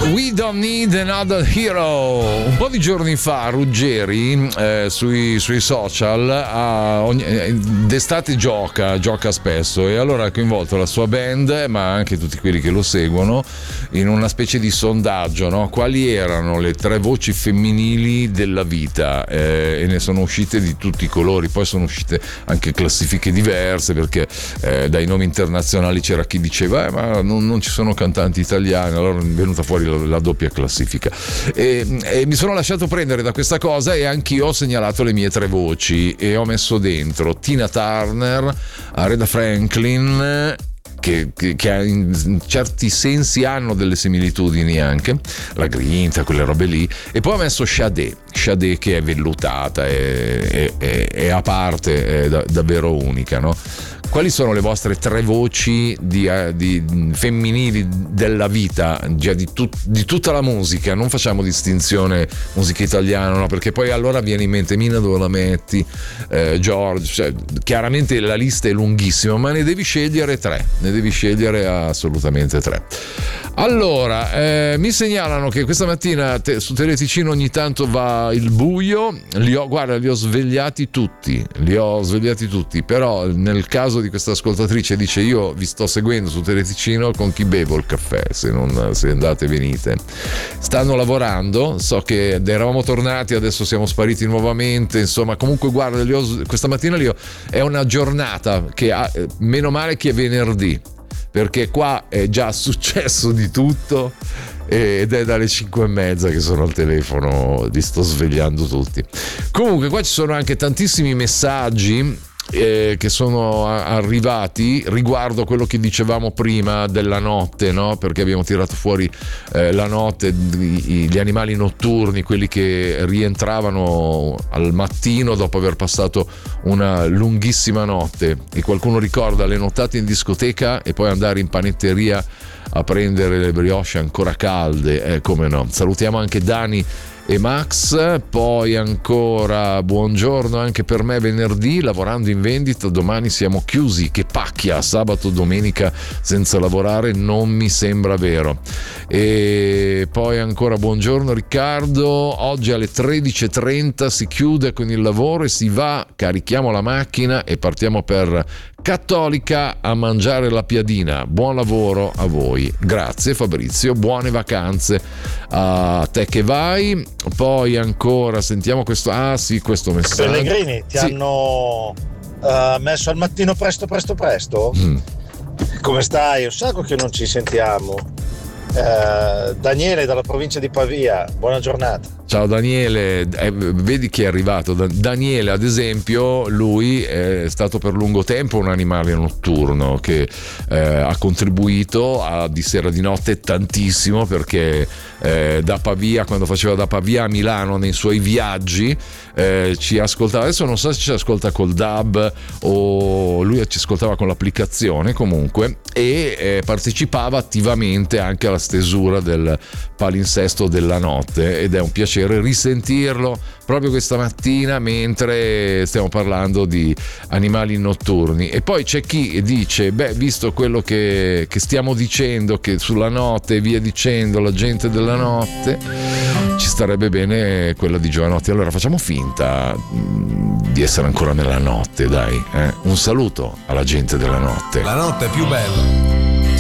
We Don't Need Another Hero. Un po' di giorni fa Ruggeri sui social d'estate gioca spesso, e allora ha coinvolto la sua band, ma anche tutti quelli che lo seguono, in una specie di sondaggio, no? Quali erano le 3 voci femminili della vita, e ne sono uscite di tutti i colori. Poi sono uscite anche classifiche diverse, perché dai nomi internazionali c'era chi diceva ma non ci sono cantanti italiani, allora è venuta fuori la doppia classifica, e mi sono lasciato prendere da questa cosa, e anch'io ho segnalato le mie 3 voci e ho messo dentro Tina Turner, Aretha Franklin, che in certi sensi hanno delle similitudini, anche la grinta, quelle robe lì, e poi ho messo Sade che è vellutata, è a parte, è davvero unica, no? Quali sono le vostre 3 voci di femminili della vita, di tutta la musica? Non facciamo distinzione musica italiana, no? Perché poi allora viene in mente Mina, dove la metti, George, cioè, chiaramente la lista è lunghissima, ma ne devi scegliere 3, ne devi scegliere assolutamente 3. Allora, mi segnalano che questa mattina su Teleticino ogni tanto va il buio. Li ho svegliati tutti, però nel caso di questa ascoltatrice dice: io vi sto seguendo su Teleticino, con chi bevo il caffè, se andate venite. Stanno lavorando, so che eravamo tornati, adesso siamo spariti nuovamente, insomma, comunque guarda, questa mattina è una giornata che meno male che è venerdì, perché qua è già successo di tutto, ed è dalle 5:30 che sono al telefono, li sto svegliando tutti. Comunque qua ci sono anche tantissimi messaggi che sono arrivati riguardo quello che dicevamo prima della notte, no? Perché abbiamo tirato fuori la notte, gli animali notturni, quelli che rientravano al mattino dopo aver passato una lunghissima notte. E qualcuno ricorda le nottate in discoteca e poi andare in panetteria a prendere le brioche ancora calde, come no. Salutiamo anche Dani e Max. Poi ancora buongiorno anche per me, venerdì lavorando in vendita, domani siamo chiusi, che pacchia, sabato domenica senza lavorare non mi sembra vero. E poi ancora buongiorno Riccardo, oggi alle 13:30 si chiude con il lavoro e si va, carichiamo la macchina e partiamo per Cattolica a mangiare la piadina. Buon lavoro a voi. Grazie Fabrizio, buone vacanze a te che vai. Poi ancora sentiamo questo questo messaggio. Pellegrini, ti hanno messo al mattino presto? Come stai? Un sacco che non ci sentiamo. Daniele dalla provincia di Pavia, buona giornata. Ciao Daniele, vedi chi è arrivato. Daniele ad esempio, lui è stato per lungo tempo un animale notturno che ha contribuito di sera di notte tantissimo, perché da Pavia, quando faceva da Pavia a Milano nei suoi viaggi, ci ascoltava. Adesso non so se ci ascolta col DAB o lui ci ascoltava con l'applicazione, comunque, e partecipava attivamente anche alla stesura del palinsesto della notte, ed è un piacere risentirlo proprio questa mattina mentre stiamo parlando di animali notturni. E poi c'è chi dice: visto quello che stiamo dicendo, che sulla notte e via dicendo, la gente della notte, ci starebbe bene quella di Giovanotti. Allora facciamo finta di essere ancora nella notte, dai. Un saluto alla gente della notte. La notte è più bella.